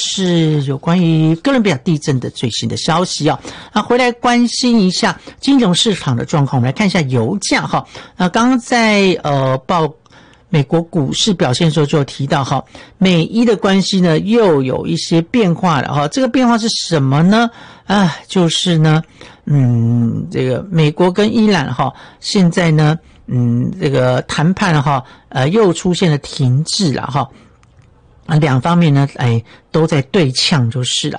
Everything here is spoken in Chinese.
是有关于哥伦比亚地震的最新的消息啊。回来关心一下金融市场的状况，我们来看一下油价哈。刚刚在报美国股市表现的时候就有提到哈，美伊的关系呢又有一些变化了哈。这个变化是什么呢？就是呢，这个美国跟伊朗哈，现在呢，这个谈判哈，又出现了停滞了哈。两方面呢，都在对呛就是了。